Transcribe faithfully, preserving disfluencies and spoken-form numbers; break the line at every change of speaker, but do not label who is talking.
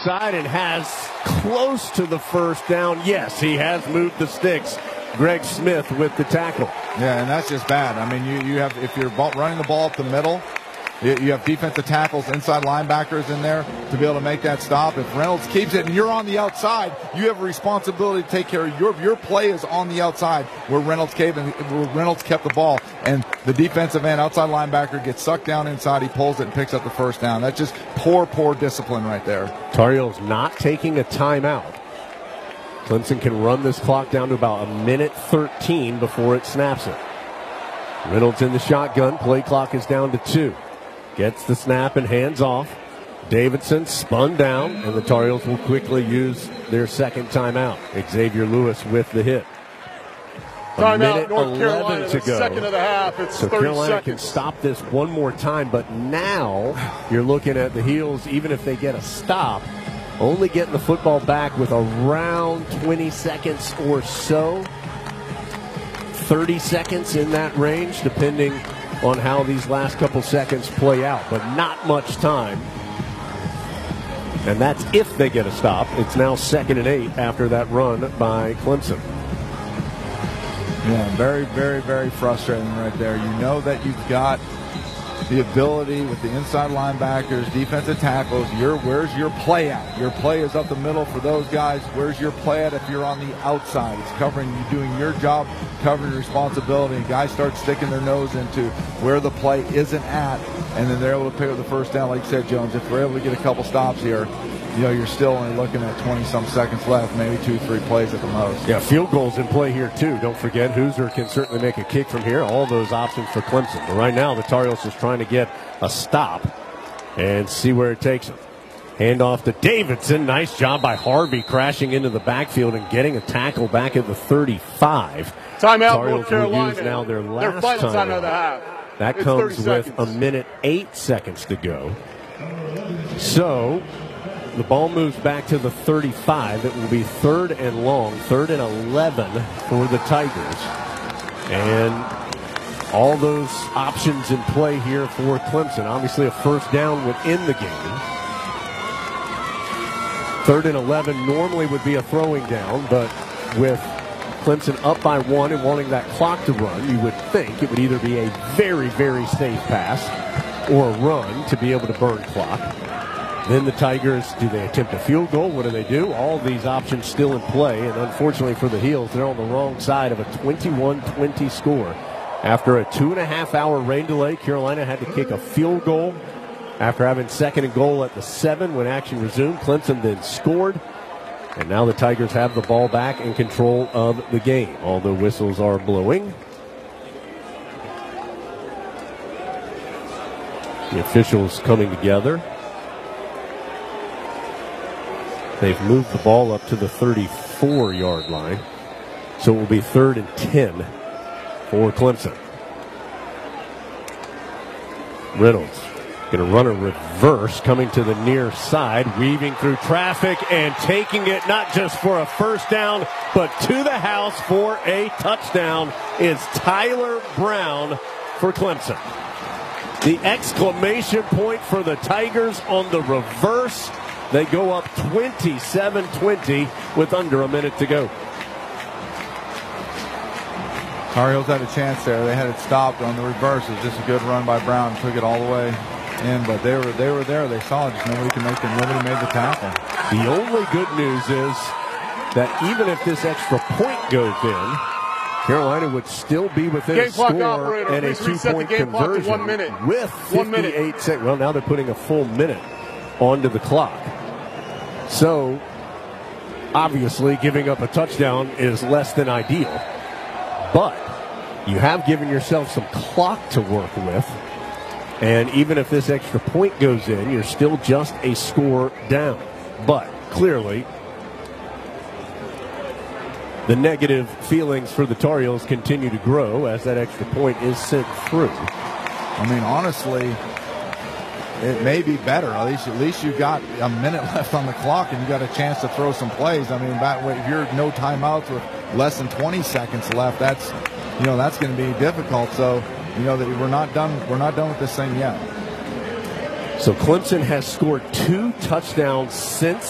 outside and has close to the first down. Yes, he has moved the sticks. Greg Smith with the tackle.
Yeah, and that's just bad. I mean, you, you have if you're ball, running the ball up the middle, you, you have defensive tackles, inside linebackers in there to be able to make that stop. If Reynolds keeps it and you're on the outside, you have a responsibility to take care of your your play is on the outside where Reynolds came and where Reynolds kept the ball, and the defensive end outside linebacker gets sucked down inside. He pulls it and picks up the first down. That's just poor, poor discipline right there.
Tar Heels not taking a timeout. Clemson can run this clock down to about a minute thirteen before it snaps it. Reynolds in the shotgun. Play clock is down to two. Gets the snap and hands off. Davidson spun down, and the Tar Heels will quickly use their second timeout. Xavier Lewis with the hit. A
Timeout,
minute
North Carolina,
eleven to go.
Second of the half. It's
so
thirty
Carolina
seconds.
can stop this one more time, but now you're looking at the Heels, even if they get a stop, only getting the football back with around twenty seconds or so. thirty seconds in that range, depending on how these last couple seconds play out, but not much time. And that's if they get a stop. It's now second and eight after that run by Clemson.
Yeah, very, very, very frustrating right there. You know that you've got the ability with the inside linebackers, defensive tackles. Your, where's your play at? Your play is up the middle for those guys. Where's your play at if you're on the outside? It's covering you, doing your job, covering your responsibility. And guys start sticking their nose into where the play isn't at, and then they're able to pick up the first down. Like you said, Jones, if we're able to get a couple stops here, you know, you're still only looking at twenty-some seconds left, maybe two, three plays at the most.
Yeah, field goals in play here, too. Don't forget, Hoosier can certainly make a kick from here. All those options for Clemson. But right now, the Tar Heels is trying to get a stop and see where it takes them. Handoff to Davidson. Nice job by Harvey crashing into the backfield and getting a tackle back at the thirty-five.
Timeout, North Carolina.
Use now their last
their final
time
time of the half.
That
it's
comes with
seconds.
a minute, eight seconds to go. So the ball moves back to the thirty-five. It will be third and long, third and eleven for the Tigers. And all those options in play here for Clemson. Obviously a first down within the game. Third and eleven normally would be a throwing down, but with Clemson up by one and wanting that clock to run, you would think it would either be a very, very safe pass or a run to be able to burn clock. Then the Tigers, do they attempt a field goal? What do they do? All of these options still in play, and unfortunately for the Heels, they're on the wrong side of a twenty-one twenty score. After a two and a half hour rain delay, Carolina had to kick a field goal after having second and goal at the seven when action resumed. Clemson then scored, and now the Tigers have the ball back in control of the game. All the whistles are blowing. The officials coming together. They've moved the ball up to the thirty-four yard line. So it will be third and ten for Clemson. Reynolds going to run a reverse coming to the near side, weaving through traffic and taking it not just for a first down, but to the house for a touchdown is Tyler Brown for Clemson. The exclamation point for the Tigers on the reverse. They go up twenty-seven twenty with under a minute to go.
Tar Heels had a chance there. They had it stopped on the reverse. It was just a good run by Brown. Took it all the way in, but they were they were there. They saw it. Just nobody can make them. Nobody made the tackle.
The only good news is that even if this extra point goes in, Carolina would still be within
game
a score
operator,
and a two-point conversion
one minute.
with fifty-eight seconds. Well, now they're putting a full minute onto the clock. So, obviously, giving up a touchdown is less than ideal. But you have given yourself some clock to work with. And even if this extra point goes in, you're still just a score down. But clearly, the negative feelings for the Tar Heels continue to grow as that extra point is sent through.
I mean, honestly, it may be better. At least, at least you got a minute left on the clock, and you got a chance to throw some plays. I mean, back, if you're no timeouts with less than twenty seconds left, that's you know that's going to be difficult. So you know that we're not done. We're not done with this thing yet.
So Clemson has scored two touchdowns since